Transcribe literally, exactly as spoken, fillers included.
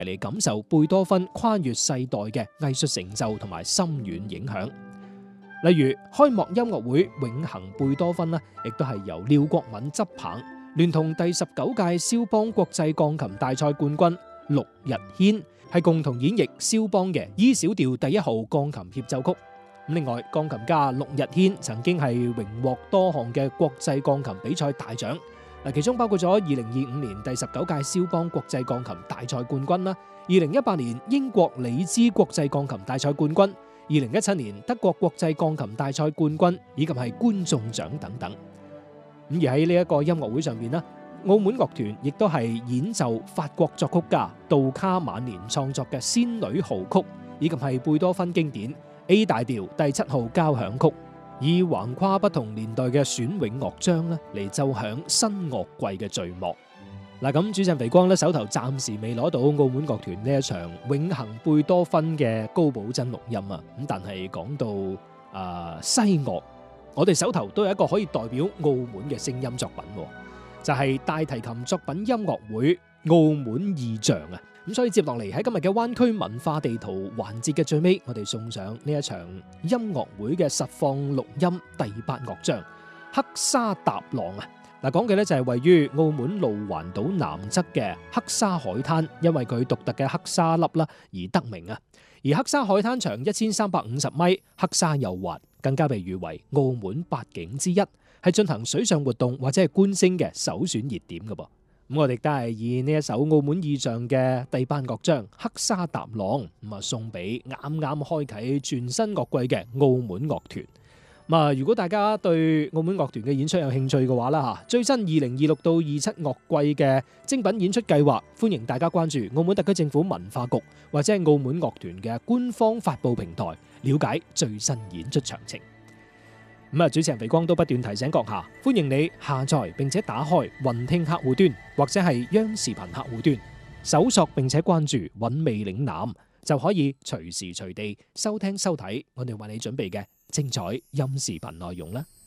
嚟感受貝多芬跨越世代嘅藝術成就同埋深遠影響。例如開幕音樂會《永恆貝多芬》呢，亦都係由廖國敏執棒，聯同第十九屆肖邦國際鋼琴大賽冠軍陸日軒，係共同演繹肖邦嘅 E 小調第一號鋼琴協奏曲。另外，鋼琴家陸日軒曾經係榮獲多項嘅國際鋼琴比賽大獎，嗱，其中包括咗二零二五年第十九屆肖邦國際鋼琴大賽冠軍啦，二零一八年英國里茲國際鋼琴大賽冠軍，二零一七年德國國際鋼琴大賽冠軍，以及係觀眾獎等等。咁而喺呢一個音樂會上邊呢，澳門樂團亦都係演奏法國作曲家杜卡晚年創作嘅《仙女號曲》，以及係貝多芬經典 A 大調第七號交響曲，以橫跨不同年代嘅選詠樂章咧嚟奏響新樂季嘅序幕。嗱，咁主持人肥光咧手頭暫時未攞到澳門樂團呢一場永恆貝多芬嘅高保真錄音啊，咁但係講到誒、呃、西樂，我哋手頭都有一個可以代表澳門嘅聲音作品，就係、是、大提琴作品音樂會澳門意象啊。咁所以接落嚟喺今日嘅灣區文化地圖環節嘅最尾，我哋送上呢一場音樂會嘅實況錄音第八樂章黑沙踏浪啊！嗱，講嘅咧就係位於澳門路環島南側嘅黑沙海灘，因為佢獨特嘅黑沙粒啦而得名啊。而黑沙海灘長一千三百五十米，黑沙又滑，更加被譽為澳門八景之一，係進行水上活動或者係觀星嘅首選熱點噶噃。咁我哋都係以呢一首澳門意象嘅第八樂章黑沙踏浪咁啊，送俾啱啱開啟全新樂季嘅澳門樂團。咁啊，如果大家對澳門樂團嘅演出有興趣嘅話啦吓，最新二零二六到二七樂季嘅精品演出計劃，歡迎大家關注澳門特區政府文化局或者係澳門樂團嘅官方發佈平台，了解最新演出詳情。咁啊，主持人肥光都不斷提醒閣下，歡迎你下載並且打開雲聽客戶端或者係央視頻客戶端，搜索並且關注韻味嶺南，就可以隨時隨地收聽收睇我哋為你準備嘅精彩音視頻內容啦。